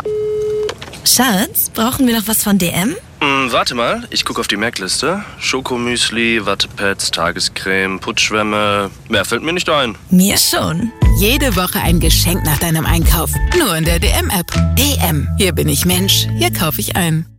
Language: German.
Schatz, brauchen wir noch was von DM? Warte mal, ich gucke auf die Merkliste. Schokomüsli, Wattepads, Tagescreme, Putzschwämme. Mehr fällt mir nicht ein. Mir schon. Jede Woche ein Geschenk nach deinem Einkauf. Nur in der DM-App. DM. Hier bin ich Mensch. Hier kaufe ich ein.